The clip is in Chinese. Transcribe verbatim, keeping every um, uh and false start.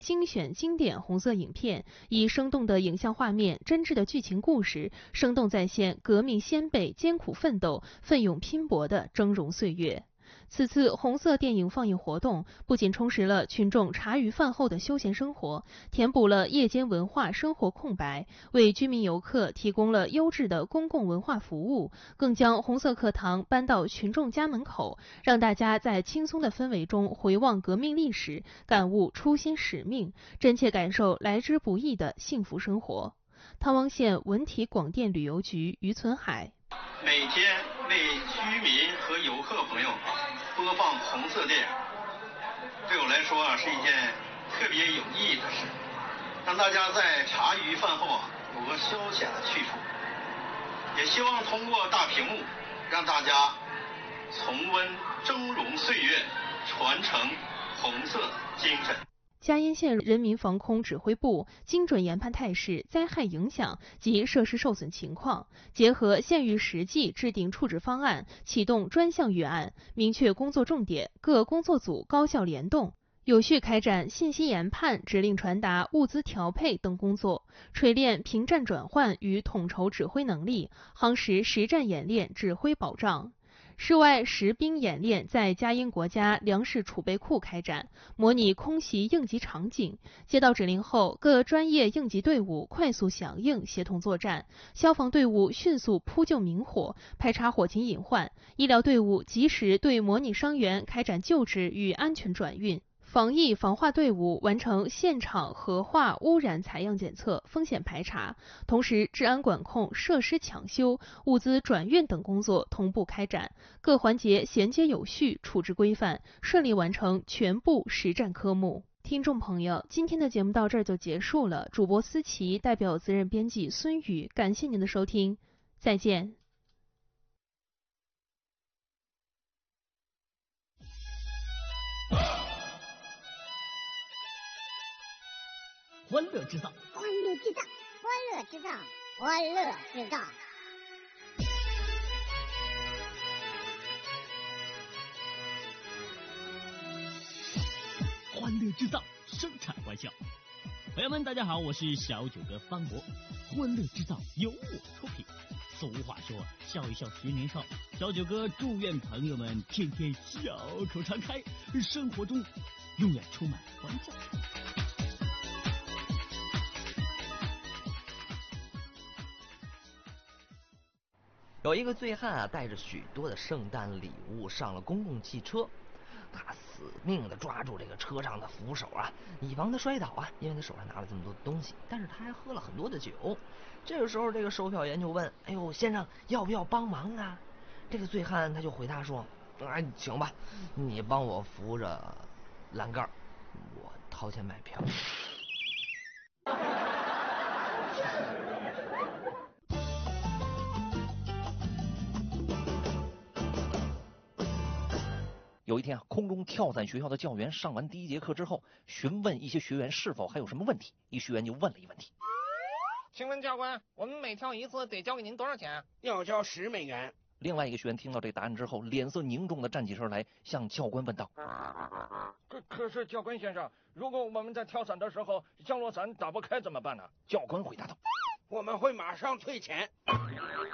精选经典红色影片，以生动的影像画面、真挚的剧情故事，生动再现革命先辈艰苦奋斗、奋勇拼搏的峥嵘岁月。此次红色电影放映活动不仅充实了群众茶余饭后的休闲生活，填补了夜间文化生活空白，为居民游客提供了优质的公共文化服务，更将红色课堂搬到群众家门口，让大家在轻松的氛围中回望革命历史，感悟初心使命，真切感受来之不易的幸福生活。汤汪县文体广电旅游局于存海， 每天为居民和游客朋友播放红色电影，对我来说啊是一件特别有意义的事，让大家在茶余饭后啊有个消遣的去处。也希望通过大屏幕，让大家重温峥嵘岁月，传承红色精神。 嘉荫县人民防空指挥部精准研判态势、灾害影响及设施受损情况，结合县域实际制定处置方案，启动专项预案，明确工作重点，各工作组高效联动，有序开展信息研判、指令传达、物资调配等工作，锤炼平战转换与统筹指挥能力，夯实实战演练指挥保障。室外实兵演练在嘉荫国家粮食储备库开展，模拟空袭应急场景。接到指令后，各专业应急队伍快速响应，协同作战；消防队伍迅速扑救明火，排查火情隐患；医疗队伍及时对模拟伤员开展救治与安全转运。防疫防化队伍完成现场核化污染采样检测、风险排查，同时治安管控、设施抢修、物资转运等工作同步开展，各环节衔接有序、处置规范，顺利完成全部实战科目。听众朋友，今天的节目到这儿就结束了。主播思琪代表责任编辑孙宇，感谢您的收听，再见。 欢乐制造， 欢乐制造，欢乐制造，欢乐制造。 欢乐制造，生产欢笑。朋友们，大家好，我是小九哥方博。欢乐制造由我出品。俗话说，笑一笑十年少。小九哥祝愿朋友们天天笑口常开，生活中永远充满欢笑。 有一个醉汉啊，带着许多的圣诞礼物上了公共汽车，他死命的抓住这个车上的扶手啊，以防他摔倒啊，因为他手上拿了这么多东西，但是他还喝了很多的酒。这个时候，这个售票员就问：“哎呦，先生，要不要帮忙啊？”这个醉汉他就回答说：“哎，行吧，你帮我扶着栏杆，我掏钱买票。” 有一天啊，空中跳伞学校的教员上完第一节课之后，询问一些学员是否还有什么问题。一学员就问了一问题：“ 请问教官，我们每跳一次得交给您多少钱？”“ 要交十美元。” 另外一个学员听到这答案之后，脸色凝重的站起身来，向教官问道：“ 可可是教官先生，如果我们在跳伞的时候降落伞打不开怎么办呢？” 教官回答道：“ 我们会马上退钱。”